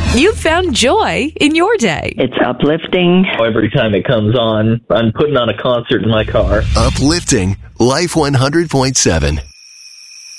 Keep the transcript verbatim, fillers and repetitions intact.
You've found joy in your day. It's uplifting. Every time it comes on, I'm putting on a concert in my car. Uplifting Life one hundred point seven.